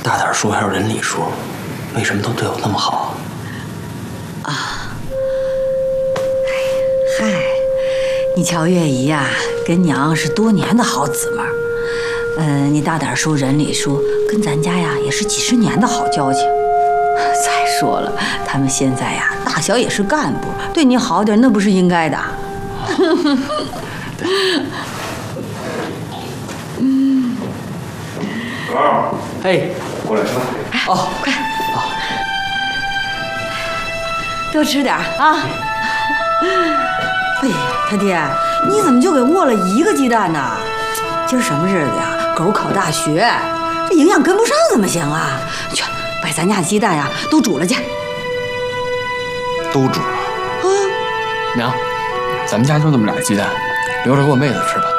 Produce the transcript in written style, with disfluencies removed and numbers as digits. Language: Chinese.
大点叔还有人理叔，为什么都对我那么好啊？嗨，你瞧月姨呀，跟娘是多年的好姊妹。你大点叔、人理叔跟咱家呀也是几十年的好交情。再说了，他们现在呀大小也是干部，对你好点那不是应该的。 哥，嘿，过来吃饭。 哦，快，多吃点啊。哎呀，他爹，你怎么就给握了一个鸡蛋呢？今儿什么日子呀？狗考大学，这营养跟不上怎么行啊？去，把咱家的鸡蛋呀都煮了去。 都煮了。娘，咱们家就这么俩鸡蛋，留着给我妹子吃吧。